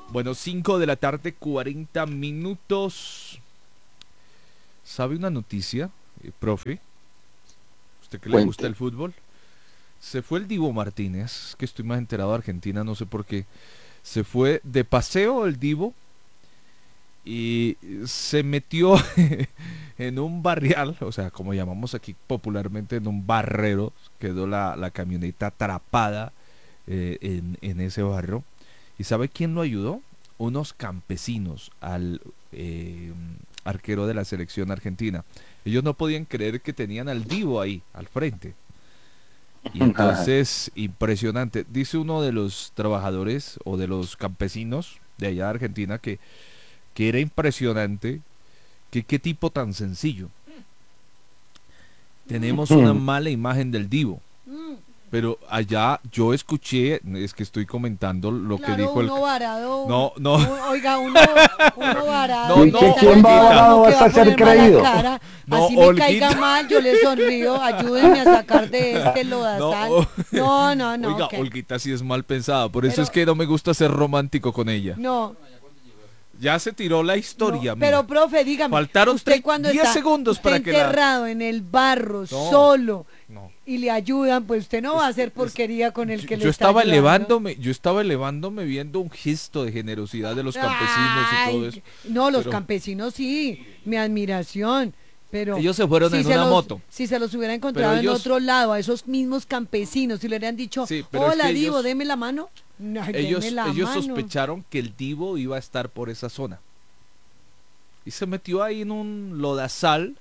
Bueno, 5 de la tarde, 40 minutos. ¿Sabe una noticia, profe? ¿Usted que le gusta Cuente. el fútbol? Se fue el Divo Martínez, que estoy más enterado de Argentina, no sé por qué. Se fue de paseo el Divo y se metió en un barrial, o sea, como llamamos aquí popularmente, en un barrero. Quedó la camioneta atrapada en ese barro. ¿Y sabe quién lo ayudó? Unos campesinos al arquero de la selección argentina. Ellos no podían creer que tenían al Divo ahí, al frente. Y entonces, impresionante. Dice uno de los trabajadores o de los campesinos de allá de Argentina que era impresionante, que qué tipo tan sencillo. Tenemos una mala imagen del Divo. Pero allá yo escuché, es que estoy comentando lo que Claro, dijo el... uno varado, No, no, oiga, uno varado no, y no, le ¿Que están quién va Olguita. diciendo varado que va hasta a ser poner mala creído? cara, no, así me caiga Olguita. mal, yo le sonrío, ayúdenme a sacar de este No, lodazal. No, oiga, ok. Olguita sí es mal pensada, por eso Pero, es que no me gusta ser romántico con ella. no, Ya se tiró la no, historia, mira. pero profe, dígame, Faltaron usted cuando 10 está segundos usted para que la... enterrado en el barro, No, solo, no. y le ayudan, pues usted no va a hacer porquería con el que le Yo está estaba ayudando. elevándome viendo un gesto de generosidad de los campesinos y todo eso. Ay, no, los Pero campesinos sí, mi admiración, pero ellos se fueron en una moto. si se los hubiera encontrado en ellos- otro lado, a esos mismos campesinos, si le hubieran dicho, Sí, pero es hola que Divo, ellos- deme la mano, no, Ellos, deme la ellos mano. sospecharon que el Divo iba a estar por esa zona. Y se metió ahí en un lodazal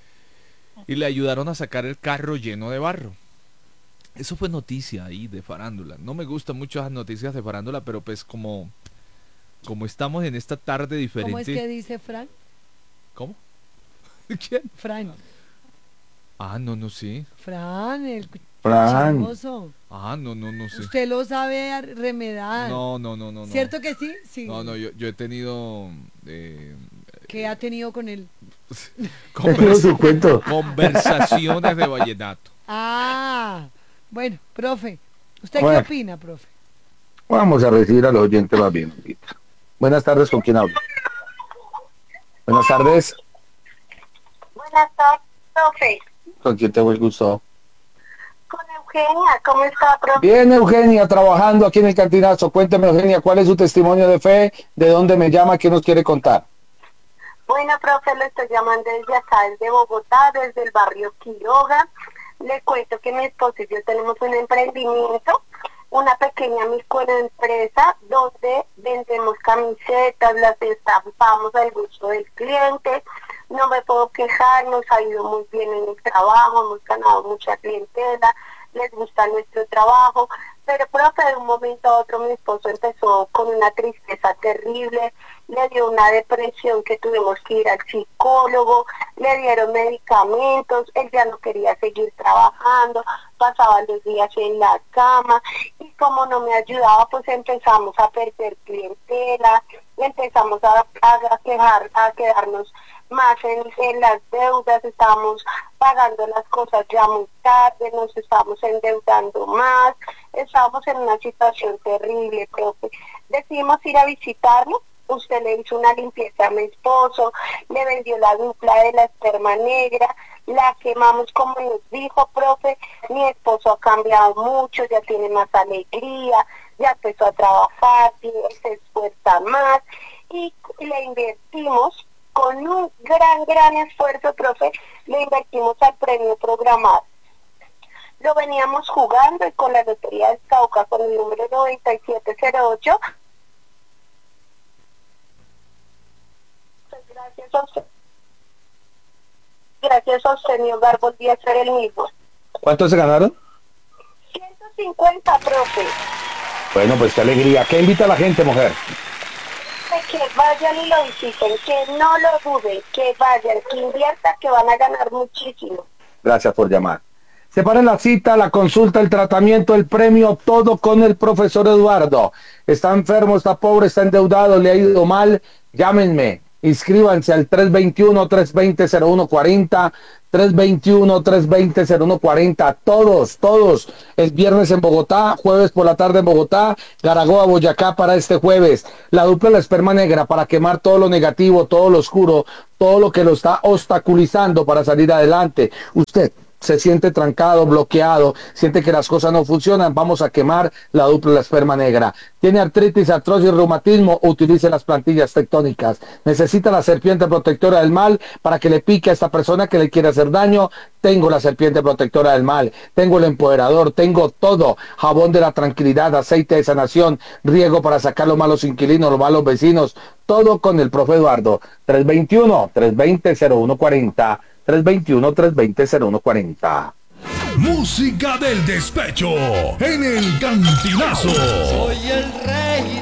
y le ayudaron a sacar el carro lleno de barro. Eso fue noticia ahí de farándula. No me gustan mucho las noticias de farándula, pero pues como estamos en esta tarde ¿Cómo es que diferente. dice Fran? ¿Cómo? ¿Quién? Fran, Ah, no, no, sí. Fran, el Fran. chismoso. Ah, no, no, no sé. Usted lo sabe remedar. No, no, no, no, no. ¿Cierto que sí? Sí. No, no, yo he tenido ¿Qué ha tenido con él? Tengo su cuento. conversaciones de vallenato. Ah, bueno, profe, ¿usted qué Bueno. opina, profe? Vamos a recibir a los oyentes más bien. Olguita. Buenas tardes, ¿con quién hablo? Buenas tardes, Buenas tardes, profe. ¿con quién tengo el gusto? Con Eugenia, ¿cómo está, profe? Bien, Eugenia, trabajando aquí en el Cantinazo. Cuénteme, Eugenia, ¿cuál es su testimonio de fe? ¿De dónde me llama? ¿Qué nos quiere contar? Bueno, profe, lo estoy llamando desde acá, desde Bogotá, desde el barrio Quiroga. Le cuento que mi esposo y yo tenemos un emprendimiento, una pequeña microempresa donde vendemos camisetas, las estampamos al gusto del cliente. No me puedo quejar, nos ha ido muy bien en el trabajo, hemos ganado mucha clientela, les gusta nuestro trabajo, pero profe, de un momento a otro mi esposo empezó con una tristeza terrible, le dio una depresión que tuvimos que ir al psicólogo, le dieron medicamentos, él ya no quería seguir trabajando, pasaba los días en la cama y como no me ayudaba, pues empezamos a perder clientela, empezamos a quedarnos más en las deudas, estábamos pagando las cosas ya muy tarde, nos estábamos endeudando más, estábamos en una situación terrible, profe. Decidimos ir a visitarlo, usted le hizo una limpieza a mi esposo, le vendió la dupla de la esperma negra, la quemamos como nos dijo, profe, mi esposo ha cambiado mucho, ya tiene más alegría, ya empezó a trabajar, se esfuerza más y le invertimos con un gran esfuerzo, profe, le invertimos al premio programado. Lo veníamos jugando y con la Lotería del Cauca, con el número 9708. Pues gracias a usted, mi hogar volví a ser el mismo. ¿Cuánto se ganaron? 150, profe. Bueno, pues qué alegría. ¿Qué invita a la gente, mujer? Que vayan y lo visiten, que no lo duden, que vayan, que inviertan, que van a ganar muchísimo. Gracias por llamar. Separen la cita, la consulta, el tratamiento, el premio, todo con el profesor Eduardo. Está enfermo, está pobre, está endeudado, le ha ido mal. Llámenme, inscríbanse al 321-320-0140, 321-320-0140. Todos. El viernes en Bogotá, jueves por la tarde en Bogotá, Garagoa, Boyacá para este jueves. La dupla La Esperma Negra para quemar todo lo negativo, todo lo oscuro, todo lo que lo está obstaculizando para salir adelante. Usted se siente trancado, bloqueado, siente que las cosas no funcionan, vamos a quemar la dupla La Esperma Negra. Tiene artritis, artrosis, reumatismo, utilice las plantillas tectónicas. Necesita la serpiente protectora del mal para que le pique a esta persona que le quiere hacer daño. Tengo la serpiente protectora del mal, tengo el empoderador, tengo todo. Jabón de la tranquilidad, aceite de sanación, riego para sacar los malos inquilinos, los malos vecinos, todo con el profe Eduardo. 321-320-0140. 321-320-0140. Música del despecho en el Cantinazo. Soy el rey